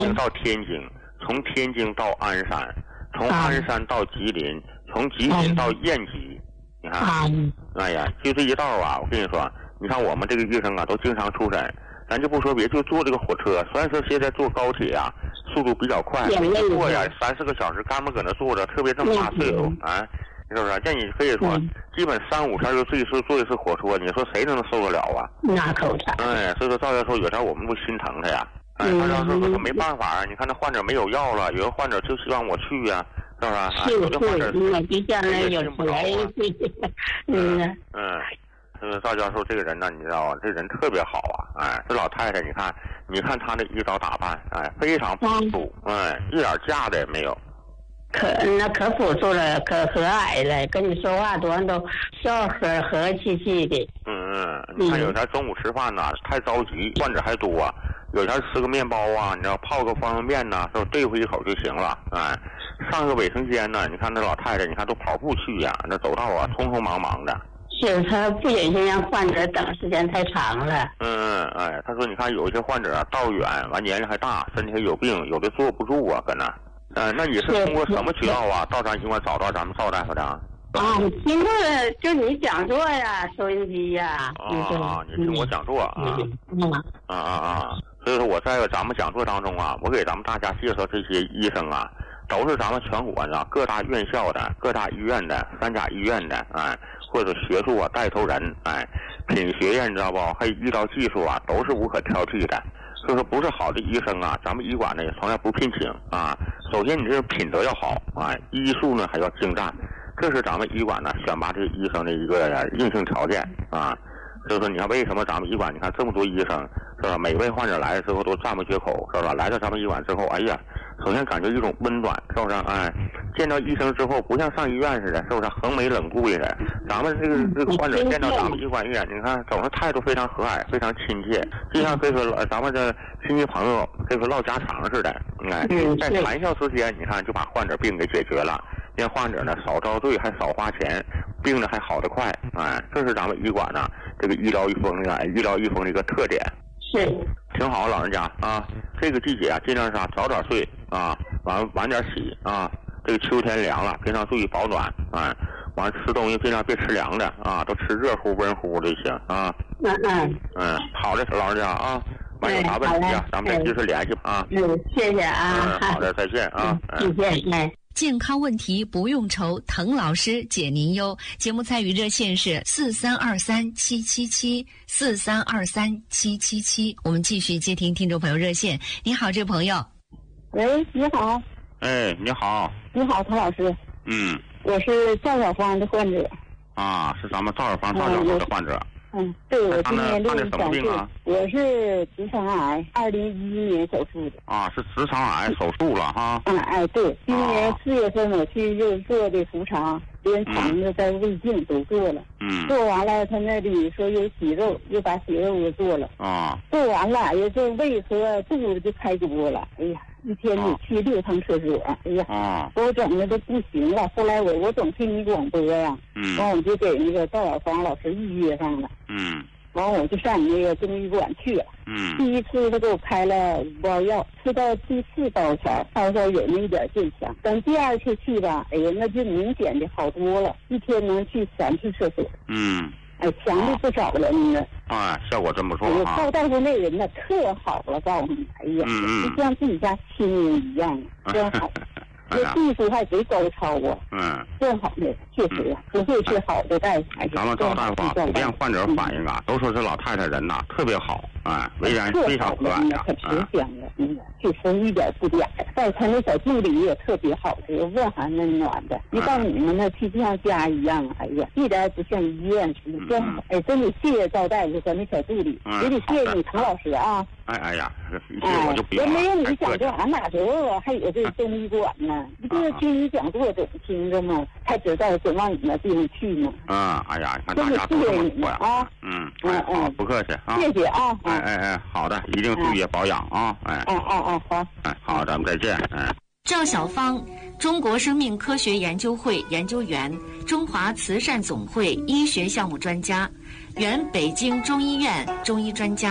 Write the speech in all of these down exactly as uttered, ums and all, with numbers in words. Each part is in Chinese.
京到天津，从天津到鞍山，从鞍山到吉林，从吉林到延吉，你看，哎呀，就这一道啊，我跟你说，你看我们这个医生啊，都经常出诊，咱就不说别，就坐这个火车，虽然说现在坐高铁啊，速度比较快，坐呀三四个小时，干嘛搁那坐着，特别这么大岁数啊。是不是？这你可以说，嗯、基本三五天就坐一次坐一次火车，你说谁能受得了啊？ 那可不。 哎，所以说赵教授有点我们不心疼他呀。哎，赵教授说没办法啊，你看那患者没有药了，有的患者就希望我去呀、啊，是不是？ 是有的患者就将来有信不着啊。嗯嗯，这个赵教授这个人呢，你知道吧？这人特别好啊，哎，这老太太，你看，你看她的衣着打扮，哎，非常朴素，嗯、哎，一点架子也没有。 可那可朴素了，可和蔼了，跟你说话多少都笑和和气气的。 嗯嗯，你看有天中午吃饭呢、啊，太着急，患者还多、啊，有天吃个面包啊，你知道泡个方便面呢、啊，是对付一口就行了。哎，上个卫生间呢，你看那老太太，你看都跑步去呀、啊，那走道啊，匆匆忙忙的。 是他不忍心让患者等时间太长了。 嗯，哎，他说你看有一些患者啊，道远，完年龄还大，身体还有病，有的坐不住啊，搁那。呃，那你是通过什么渠道啊，到咱医院找到咱们赵大夫的？啊， 听过就你讲座呀，收音机呀。 啊，你听我讲座啊。嗯啊啊啊！所以说我在咱们讲座当中啊，我给咱们大家介绍这些医生啊，都是咱们全国的各大院校的、各大医院的、三甲医院的，哎，或者学术啊带头人，哎，品学院你知道不？还有医疗技术啊，都是无可挑剔的。所以说不是好的医生啊，咱们医馆呢也从来不聘请啊。首先你这个品德要好啊，医术呢还要精湛，这是咱们医馆呢选拔这个医生的一个硬性条件啊。所以说你看为什么咱们医馆你看这么多医生是吧？每位患者来了之后都赞不绝口是吧？来到咱们医馆之后，哎呀，首先感觉一种温暖，是不是？哎，见到医生之后不像上医院似的，是不是横眉冷贵的？咱们这个这个患者见到咱们医馆医院，你看总是态度非常和蔼，非常亲切，就像这个咱们的亲戚朋友这个唠家常似的。哎，在谈笑之间，你看就把患者病给解决了，让患者呢少遭罪，还少花钱，病呢还好得快。哎，这是咱们医馆呢这个医疗医风的医疗医风的一个特点。 是， 挺好，老人家啊，这个季节啊，尽量是早点睡啊，晚晚点起啊。这个秋天凉了，平常注意保暖啊。完了吃东西尽量别吃凉的啊，都吃热乎温乎的就行啊。 嗯嗯嗯，好的，老人家啊，完有啥问题啊，咱们再及时联系啊。 嗯，谢谢啊。 嗯，好的，再见啊。 再见，哎。 健康问题不用愁，滕老师解您忧。节目参与热线是四三二三七七七四三二三七七七。我们继续接听听众朋友热线。你好，这位朋友。 喂，你好。 哎，你好。 你好，滕老师。 嗯。 我是赵小芳的患者。 啊，是咱们赵小芳赵教授的患者。 嗯，对，我今年六十三岁， 啊、 我是直肠癌，二零一一年手术的。 啊，是直肠癌手术了哈。 嗯，哎，对，今年四月份我去又做的腹肠，连肠子带胃镜都做了。 嗯。 做完了，他那里说有息肉，又把息肉给做了。 啊。 做完了，也就胃和肚子就开锅了。哎呀，一天得去六趟厕所。哎呀， 啊， 给我整的都不行了。后来我我总听你广播呀， 嗯， 完我就给那个赵小芳老师预约上了。 嗯， 完我就上你那个中医馆去了。 嗯， 第一次他给我开了五包药，吃到第四包前，稍稍有那么一点见强。等第二次去吧，哎呀，那就明显的好多了，一天能去三次厕所。 嗯， 哎，强的不少了那个。 啊，效果真不错啊！ 啊！ 赵大夫那人呢特好了，告诉你，哎呀， 嗯嗯， 就像自己家亲人一样，真好。这技术还贼高超啊！ 嗯， 真好的，确实啊，不会是好的大夫。 咱们赵大夫啊，普遍患者反映啊，都说这老太太人呐特别好，哎，为人非常和蔼呀， 可吃香了，嗯，确实一点不假。再他那小助理也特别好，这个问寒问暖的，一到你们那去就像家一样，哎呀，一点不像医院似的，真好。哎，真得谢谢赵大夫和那小助理，也得谢谢你滕老师啊。 哎哎呀，哎，我就不用了。 没有你讲座，俺哪知道还有这中医馆呢？一定要听你讲座，总听着嘛，才知道总往你那地方去嘛。 嗯，哎呀，你看大家都这么说呀啊！ 嗯嗯嗯，不客气啊， 谢谢啊！ 哎哎哎，好的，一定注意保养啊！哎， 哦哦哦，好， 哎好，咱们再见，哎。 赵小芳，中国生命科学研究会研究员，中华慈善总会医学项目专家，原北京中医院中医专家，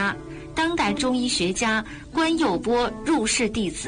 当代中医学家关佑波入室弟子。